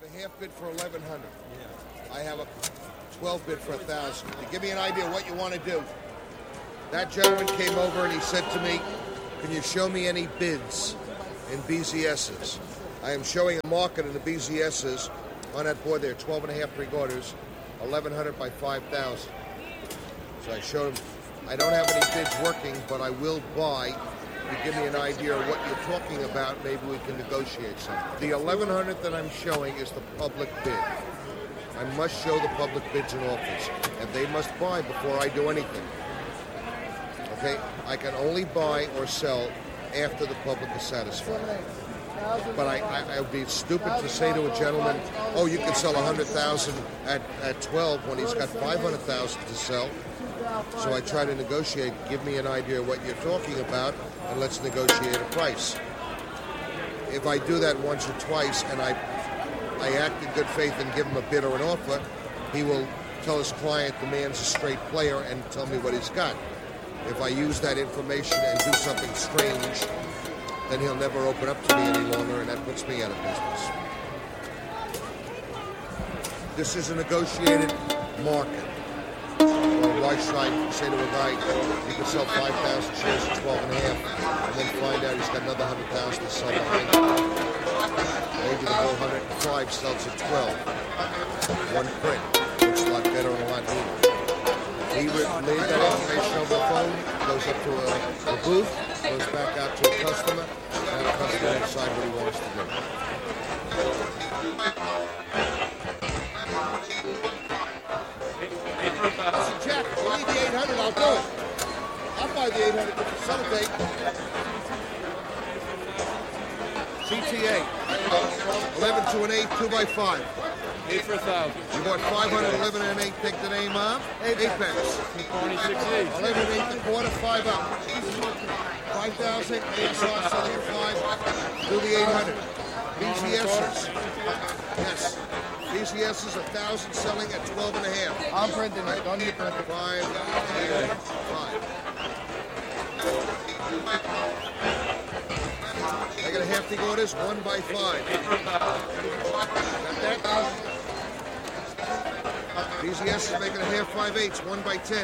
have a half bid for 1,100. Yeah. I have a 12 bid for 1,000. To give me an idea of what you want to do. That gentleman came over and he said to me, "Can you show me any bids in BZSs?" I am showing a market in the BZSs on that board there, 12 and a half, 3/4, 1,100 by 5,000. So I showed him, I don't have any bids working, but I will buy. To give me an idea of what you're talking about, maybe we can negotiate something. The 1,100 that I'm showing is the public bid. I must show the public bids in office, and they must buy before I do anything. Okay? I can only buy or sell after the public is satisfied. But I would be stupid to say to a gentleman, "Oh, you can sell 100,000 at 12 when he's got 500,000 to sell." So I try to negotiate. Give me an idea of what you're talking about, and let's negotiate a price. If I do that once or twice, and I act in good faith and give him a bid or an offer, he will tell his client the man's a straight player and tell me what he's got. If I use that information and do something strange, then he'll never open up to me any longer, and that puts me out of business. This is a negotiated market. Well, why should I say to a guy, you can sell 5,000 shares at 12 and a half, and then find out he's got another 100,000 to sell behind him? Maybe the whole 105 sells at 12. One print. Looks a lot better and a lot neater. He laid that information over the phone, goes up to a booth, goes back out to a customer, and the customer decide what he wants to do. I said, "Jack, you need the 800, I'll do it. I'll buy the 800 for someday." CTA, 11 to an 8, 2 by 5. 8 for 1,000. You bought 500, 11 and 8, take the name of Apex. 26.8. 11 and 8 1/4, 5 up. 5,000, 8 slots selling at 5. Do the 800. BZSs. Yes. BZSs, 1,000 selling at 12 and a half. I'm printing it. Don't need to print it. 5, 5. I got a half the orders, 1 by 5. Got that? BZS is making a half 5/8, 1 by 10.